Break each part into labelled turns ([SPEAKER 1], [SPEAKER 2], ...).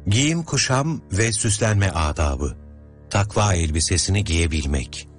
[SPEAKER 1] Giyim, kuşam ve süslenme adabı. Takva elbisesini giyebilmek.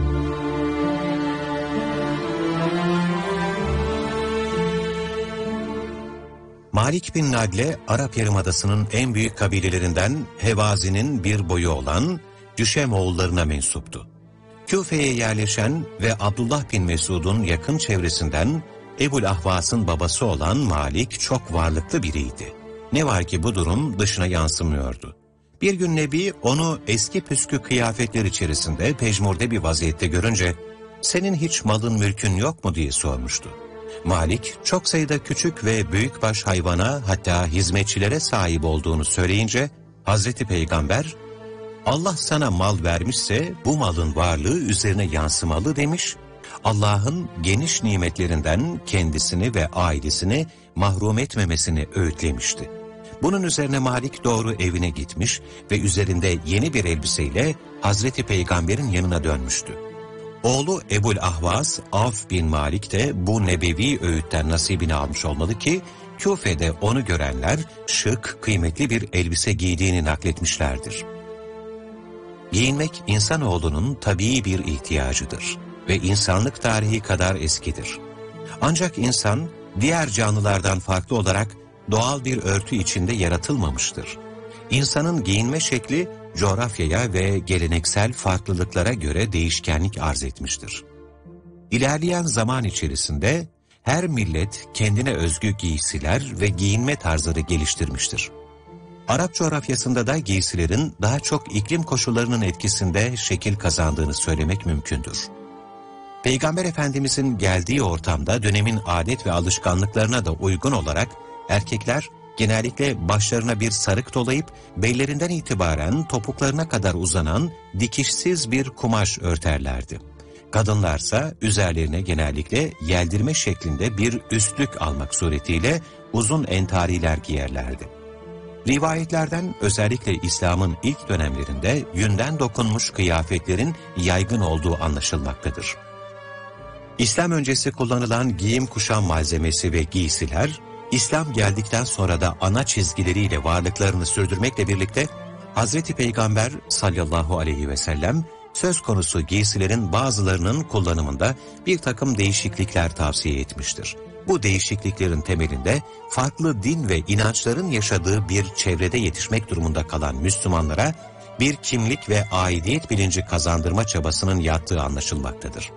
[SPEAKER 1] Malik bin Nadle, Arap Yarımadası'nın en büyük kabilelerinden Hevazi'nin bir boyu olan Düşem oğullarına mensuptu. Küfe'ye yerleşen ve Abdullah bin Mesud'un yakın çevresinden Ebul Ahvas'ın babası olan Malik çok varlıklı biriydi. Ne var ki bu durum dışına yansımıyordu. Bir gün Nebi onu eski püskü kıyafetler içerisinde pejmurde bir vaziyette görünce "Senin hiç malın mülkün yok mu?" diye sormuştu. Malik çok sayıda küçük ve büyükbaş hayvana, hatta hizmetçilere sahip olduğunu söyleyince Hazreti Peygamber "Allah sana mal vermişse bu malın varlığı üzerine yansımalı" demiş. Allah'ın geniş nimetlerinden kendisini ve ailesini mahrum etmemesini öğütlemişti. Bunun üzerine Malik doğru evine gitmiş ve üzerinde yeni bir elbiseyle Hazreti Peygamber'in yanına dönmüştü. Oğlu Ebul Ahvas, Avf bin Malik de bu nebevi öğütten nasibini almış olmalı ki, Küfe'de onu görenler şık, kıymetli bir elbise giydiğini nakletmişlerdir. Giyinmek insanoğlunun tabii bir ihtiyacıdır ve insanlık tarihi kadar eskidir. Ancak insan, diğer canlılardan farklı olarak doğal bir örtü içinde yaratılmamıştır. İnsanın giyinme şekli, coğrafyaya ve geleneksel farklılıklara göre değişkenlik arz etmiştir. İlerleyen zaman içerisinde her millet kendine özgü giysiler ve giyinme tarzları geliştirmiştir. Arap coğrafyasında da giysilerin daha çok iklim koşullarının etkisinde şekil kazandığını söylemek mümkündür. Peygamber Efendimizin geldiği ortamda dönemin adet ve alışkanlıklarına da uygun olarak erkekler genellikle başlarına bir sarık dolayıp bellerinden itibaren topuklarına kadar uzanan dikişsiz bir kumaş örterlerdi. Kadınlarsa üzerlerine genellikle yeldirme şeklinde bir üstlük almak suretiyle uzun entariler giyerlerdi. Rivayetlerden özellikle İslam'ın ilk dönemlerinde yünden dokunmuş kıyafetlerin yaygın olduğu anlaşılmaktadır. İslam öncesi kullanılan giyim kuşam malzemesi ve giysiler, İslam geldikten sonra da ana çizgileriyle varlıklarını sürdürmekle birlikte Hazreti Peygamber sallallahu aleyhi ve sellem söz konusu giysilerin bazılarının kullanımında bir takım değişiklikler tavsiye etmiştir. Bu değişikliklerin temelinde farklı din ve inançların yaşadığı bir çevrede yetişmek durumunda kalan Müslümanlara bir kimlik ve aidiyet bilinci kazandırma çabasının yattığı anlaşılmaktadır.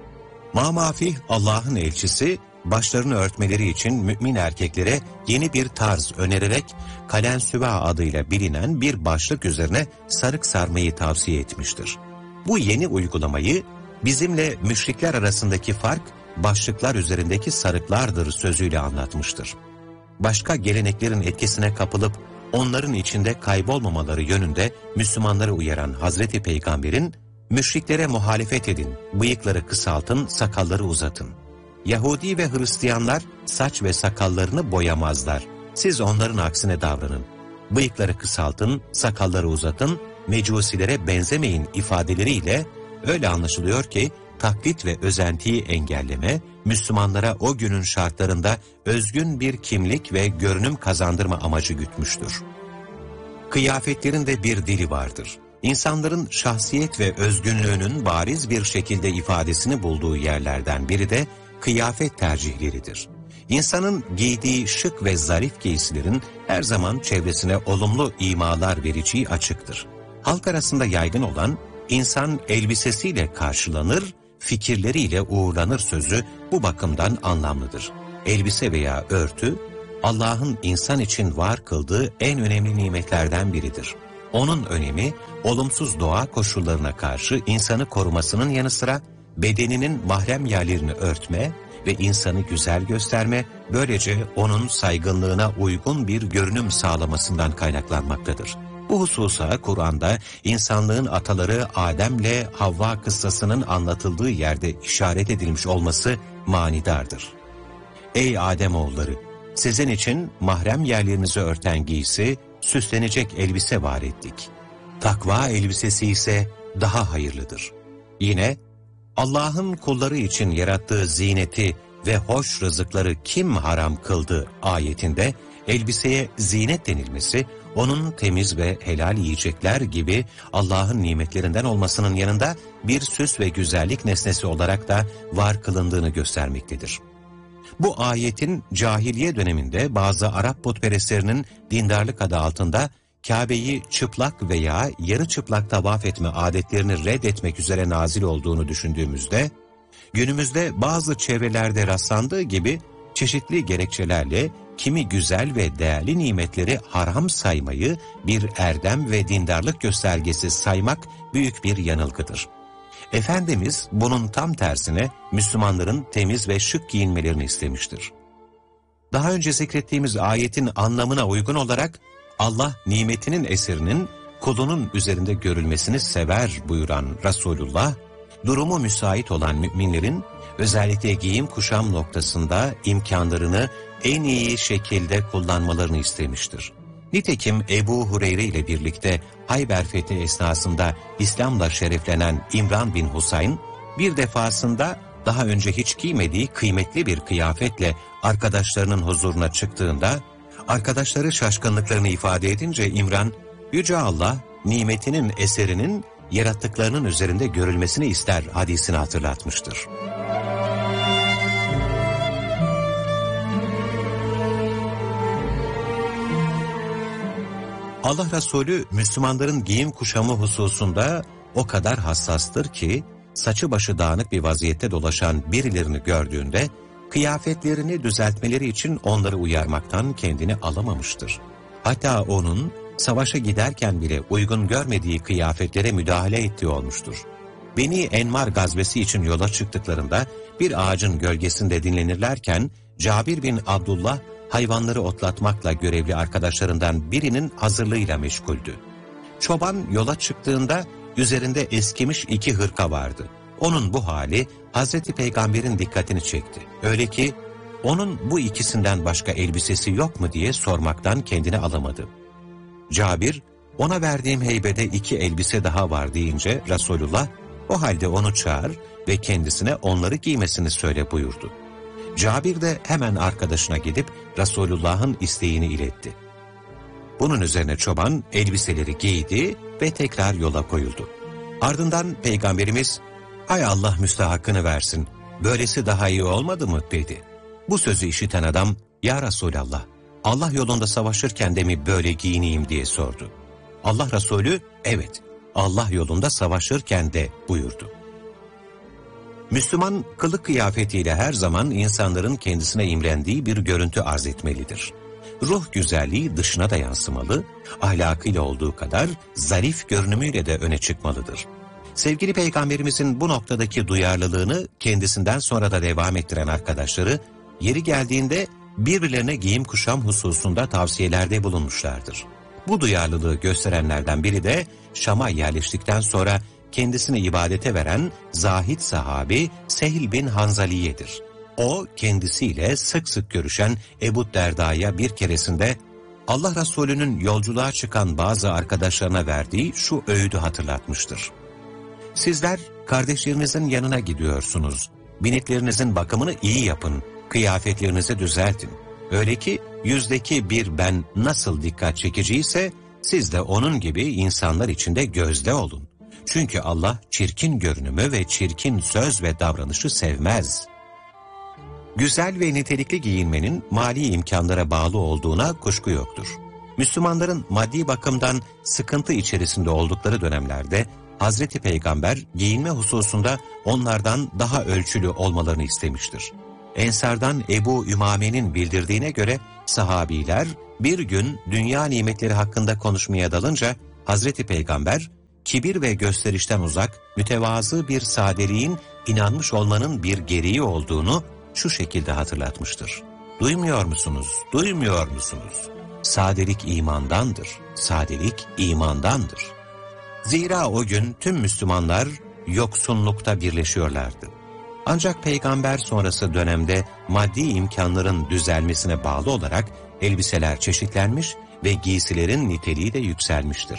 [SPEAKER 1] Mamafih Allah'ın elçisi, başlarını örtmeleri için mümin erkeklere yeni bir tarz önererek kalensüva adıyla bilinen bir başlık üzerine sarık sarmayı tavsiye etmiştir. Bu yeni uygulamayı bizimle müşrikler arasındaki fark başlıklar üzerindeki sarıklardır sözüyle anlatmıştır. Başka geleneklerin etkisine kapılıp onların içinde kaybolmamaları yönünde Müslümanları uyaran Hazreti Peygamber'in "Müşriklere muhalefet edin, bıyıkları kısaltın, sakalları uzatın. Yahudi ve Hristiyanlar saç ve sakallarını boyamazlar. Siz onların aksine davranın. Bıyıkları kısaltın, sakalları uzatın, mecusilere benzemeyin" ifadeleriyle öyle anlaşılıyor ki taklit ve özentiyi engelleme, Müslümanlara o günün şartlarında özgün bir kimlik ve görünüm kazandırma amacı gütmüştür. Kıyafetlerin de bir dili vardır. İnsanların şahsiyet ve özgünlüğünün bariz bir şekilde ifadesini bulduğu yerlerden biri de kıyafet tercihleridir. İnsanın giydiği şık ve zarif giysilerin her zaman çevresine olumlu imalar vereceği açıktır. Halk arasında yaygın olan "insan elbisesiyle karşılanır, fikirleriyle uğurlanır" sözü bu bakımdan anlamlıdır. Elbise veya örtü, Allah'ın insan için var kıldığı en önemli nimetlerden biridir. Onun önemi, olumsuz doğa koşullarına karşı insanı korumasının yanı sıra bedeninin mahrem yerlerini örtme ve insanı güzel gösterme, böylece onun saygınlığına uygun bir görünüm sağlamasından kaynaklanmaktadır. Bu hususa Kur'an'da insanlığın ataları Adem'le Havva kıssasının anlatıldığı yerde işaret edilmiş olması manidardır. "Ey Ademoğulları! Sizin için mahrem yerlerinizi örten giysi, süslenecek elbise var ettik. Takva elbisesi ise daha hayırlıdır." Yine, "Allah'ın kulları için yarattığı zineti ve hoş rızıkları kim haram kıldı?" ayetinde elbiseye zinet denilmesi, onun temiz ve helal yiyecekler gibi Allah'ın nimetlerinden olmasının yanında bir süs ve güzellik nesnesi olarak da var kılındığını göstermektedir. Bu ayetin cahiliye döneminde bazı Arap putperestlerinin dindarlık adı altında Kabe'yi çıplak veya yarı çıplak tavaf etme adetlerini reddetmek üzere nazil olduğunu düşündüğümüzde, günümüzde bazı çevrelerde rastlandığı gibi çeşitli gerekçelerle kimi güzel ve değerli nimetleri haram saymayı bir erdem ve dindarlık göstergesi saymak büyük bir yanılgıdır. Efendimiz bunun tam tersine Müslümanların temiz ve şık giyinmelerini istemiştir. Daha önce zikrettiğimiz ayetin anlamına uygun olarak Allah nimetinin eserinin kulunun üzerinde görülmesini sever buyuran Resulullah, durumu müsait olan müminlerin özellikle giyim kuşam noktasında imkanlarını en iyi şekilde kullanmalarını istemiştir. Nitekim Ebu Hureyre ile birlikte Hayber fethi esnasında İslam'la şereflenen İmran bin Husayn, bir defasında daha önce hiç giymediği kıymetli bir kıyafetle arkadaşlarının huzuruna çıktığında, arkadaşları şaşkınlıklarını ifade edince İmran, Yüce Allah nimetinin eserinin yarattıklarının üzerinde görülmesini ister hadisini hatırlatmıştır. Allah Resulü Müslümanların giyim kuşamı hususunda o kadar hassastır ki, saçı başı dağınık bir vaziyette dolaşan birilerini gördüğünde, kıyafetlerini düzeltmeleri için onları uyarmaktan kendini alamamıştır. Hatta onun savaşa giderken bile uygun görmediği kıyafetlere müdahale ettiği olmuştur. Beni Enmar gazvesi için yola çıktıklarında bir ağacın gölgesinde dinlenirlerken Cabir bin Abdullah hayvanları otlatmakla görevli arkadaşlarından birinin hazırlığıyla meşguldü. Çoban yola çıktığında üzerinde eskimiş 2 hırka vardı. Onun bu hali Hazreti Peygamber'in dikkatini çekti. Öyle ki onun bu ikisinden başka elbisesi yok mu diye sormaktan kendini alamadı. Cabir, ona verdiğim heybede 2 elbise daha var deyince Resulullah, o halde onu çağır ve kendisine onları giymesini söyle buyurdu. Cabir de hemen arkadaşına gidip Resulullah'ın isteğini iletti. Bunun üzerine çoban elbiseleri giydi ve tekrar yola koyuldu. Ardından Peygamberimiz, "Hay Allah müstahakkını versin, böylesi daha iyi olmadı mı?" dedi. Bu sözü işiten adam, "Ya Resulallah, Allah yolunda savaşırken de mi böyle giyineyim?" diye sordu. Allah Resulü, "Evet, Allah yolunda savaşırken de" buyurdu. Müslüman, kılık kıyafetiyle her zaman insanların kendisine imrendiği bir görüntü arz etmelidir. Ruh güzelliği dışına da yansımalı, ahlakıyla olduğu kadar zarif görünümüyle de öne çıkmalıdır. Sevgili Peygamberimizin bu noktadaki duyarlılığını kendisinden sonra da devam ettiren arkadaşları, yeri geldiğinde birbirlerine giyim kuşam hususunda tavsiyelerde bulunmuşlardır. Bu duyarlılığı gösterenlerden biri de Şam'a yerleştikten sonra kendisini ibadete veren zahid sahabi Sehl bin Hanzaliye'dir. O, kendisiyle sık sık görüşen Ebu Derda'ya bir keresinde Allah Resulü'nün yolculuğa çıkan bazı arkadaşlarına verdiği şu öğüdü hatırlatmıştır. "Sizler kardeşlerinizin yanına gidiyorsunuz. Bineklerinizin bakımını iyi yapın, kıyafetlerinizi düzeltin. Öyle ki yüzdeki bir ben nasıl dikkat çekiciyse siz de onun gibi insanlar içinde gözde olun. Çünkü Allah çirkin görünümü ve çirkin söz ve davranışı sevmez." Güzel ve nitelikli giyinmenin mali imkanlara bağlı olduğuna kuşku yoktur. Müslümanların maddi bakımdan sıkıntı içerisinde oldukları dönemlerde Hazreti Peygamber giyinme hususunda onlardan daha ölçülü olmalarını istemiştir. Ensardan Ebu Ümame'nin bildirdiğine göre sahabiler bir gün dünya nimetleri hakkında konuşmaya dalınca Hazreti Peygamber kibir ve gösterişten uzak, mütevazı bir sadeliğin inanmış olmanın bir gereği olduğunu şu şekilde hatırlatmıştır. "Duymuyor musunuz, duymuyor musunuz? Sadelik imandandır, sadelik imandandır." Zira o gün tüm Müslümanlar yoksunlukta birleşiyorlardı. Ancak Peygamber sonrası dönemde maddi imkanların düzelmesine bağlı olarak elbiseler çeşitlenmiş ve giysilerin niteliği de yükselmiştir.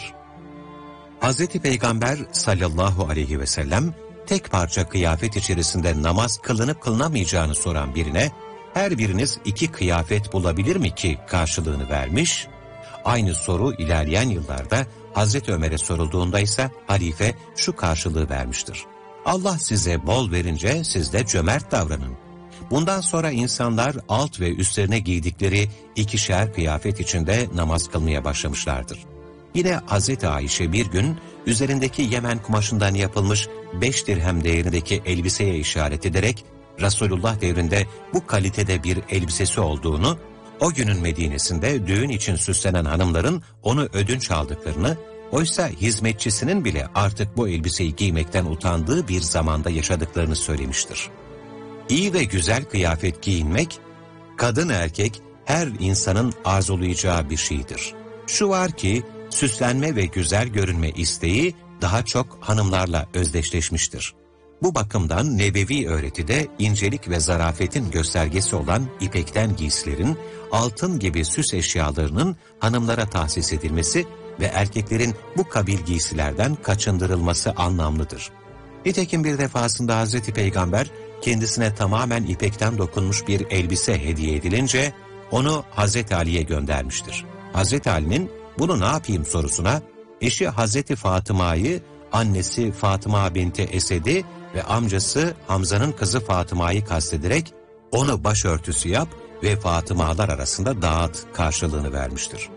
[SPEAKER 1] Hz. Peygamber sallallahu aleyhi ve sellem tek parça kıyafet içerisinde namaz kılınıp kılınamayacağını soran birine her biriniz 2 kıyafet bulabilir mi ki karşılığını vermiş? Aynı soru ilerleyen yıllarda Hazreti Ömer'e sorulduğunda ise halife şu karşılığı vermiştir: Allah size bol verince siz de cömert davranın. Bundan sonra insanlar alt ve üstlerine giydikleri 2'şer kıyafet içinde namaz kılmaya başlamışlardır. Yine Hazreti Ayşe bir gün üzerindeki Yemen kumaşından yapılmış 5 dirhem değerindeki elbiseye işaret ederek Resulullah devrinde bu kalitede bir elbisesi olduğunu, o günün Medine'sinde düğün için süslenen hanımların onu ödünç aldıklarını, oysa hizmetçisinin bile artık bu elbiseyi giymekten utandığı bir zamanda yaşadıklarını söylemiştir. İyi ve güzel kıyafet giyinmek, kadın erkek her insanın arzulayacağı bir şeydir. Şu var ki, süslenme ve güzel görünme isteği daha çok hanımlarla özdeşleşmiştir. Bu bakımdan nebevi öğretide incelik ve zarafetin göstergesi olan ipekten giysilerin, altın gibi süs eşyalarının hanımlara tahsis edilmesi ve erkeklerin bu kabil giysilerden kaçındırılması anlamlıdır. Nitekim bir defasında Hazreti Peygamber kendisine tamamen ipekten dokunmuş bir elbise hediye edilince onu Hazreti Ali'ye göndermiştir. Hazreti Ali'nin bunu ne yapayım sorusuna, eşi Hazreti Fatıma'yı, annesi Fatıma binti Esed'i ve amcası Hamza'nın kızı Fatıma'yı kastederek onu başörtüsü yap ve Fatıma'lar arasında dağıt karşılığını vermiştir.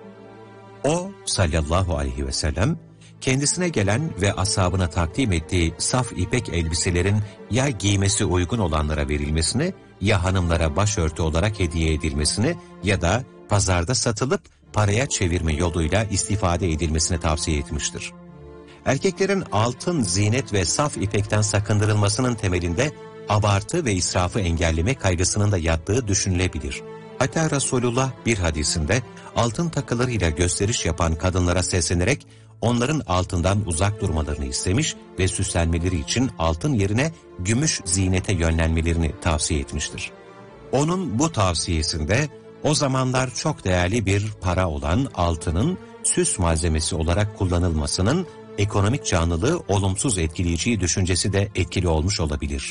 [SPEAKER 1] O sallallahu aleyhi ve sellem kendisine gelen ve ashabına takdim ettiği saf ipek elbiselerin ya giymesi uygun olanlara verilmesini, ya hanımlara başörtü olarak hediye edilmesini ya da pazarda satılıp paraya çevirme yoluyla istifade edilmesini tavsiye etmiştir. Erkeklerin altın, zinet ve saf ipekten sakındırılmasının temelinde abartı ve israfı engelleme kaygısının da yattığı düşünülebilir. Hatta Resulullah bir hadisinde altın takılarıyla gösteriş yapan kadınlara seslenerek onların altından uzak durmalarını istemiş ve süslenmeleri için altın yerine gümüş zinete yönlenmelerini tavsiye etmiştir. Onun bu tavsiyesinde o zamanlar çok değerli bir para olan altının süs malzemesi olarak kullanılmasının ekonomik canlılığı olumsuz etkileyeceği düşüncesi de etkili olmuş olabilir.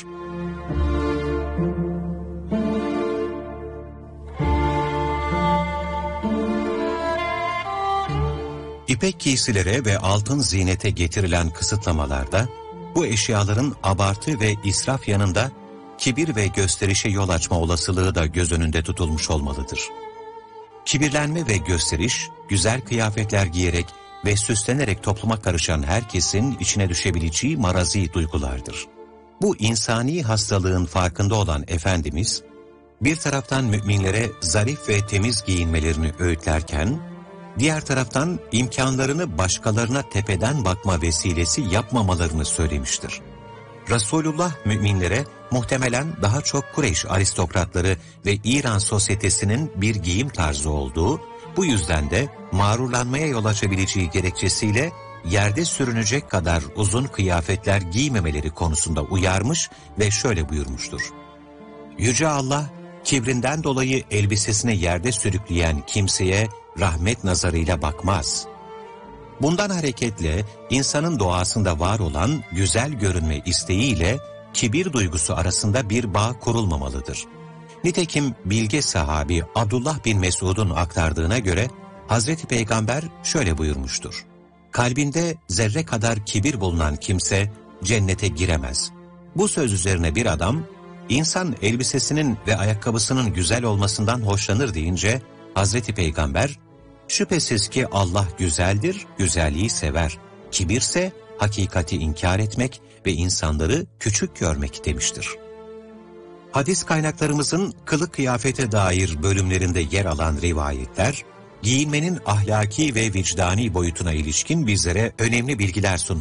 [SPEAKER 1] İpek giysilere ve altın zinete getirilen kısıtlamalarda, bu eşyaların abartı ve israf yanında kibir ve gösterişe yol açma olasılığı da göz önünde tutulmuş olmalıdır. Kibirlenme ve gösteriş, güzel kıyafetler giyerek ve süslenerek topluma karışan herkesin içine düşebileceği marazi duygulardır. Bu insani hastalığın farkında olan Efendimiz, bir taraftan müminlere zarif ve temiz giyinmelerini öğütlerken, diğer taraftan imkanlarını başkalarına tepeden bakma vesilesi yapmamalarını söylemiştir. Resulullah müminlere muhtemelen daha çok Kureyş aristokratları ve İran sosyetesinin bir giyim tarzı olduğu, bu yüzden de mağrurlanmaya yol açabileceği gerekçesiyle yerde sürünecek kadar uzun kıyafetler giymemeleri konusunda uyarmış ve şöyle buyurmuştur: Yüce Allah, kibrinden dolayı elbisesini yerde sürükleyen kimseye rahmet nazarıyla bakmaz. Bundan hareketle insanın doğasında var olan güzel görünme isteğiyle kibir duygusu arasında bir bağ kurulmamalıdır. Nitekim bilge sahabi Abdullah bin Mesud'un aktardığına göre Hazreti Peygamber şöyle buyurmuştur: Kalbinde zerre kadar kibir bulunan kimse cennete giremez. Bu söz üzerine bir adam, insan elbisesinin ve ayakkabısının güzel olmasından hoşlanır deyince Hazreti Peygamber, şüphesiz ki Allah güzeldir, güzelliği sever. Kibirse hakikati inkar etmek ve insanları küçük görmek demiştir. Hadis kaynaklarımızın kılık kıyafete dair bölümlerinde yer alan rivayetler, giyinmenin ahlaki ve vicdani boyutuna ilişkin bizlere önemli bilgiler sunmaktadır.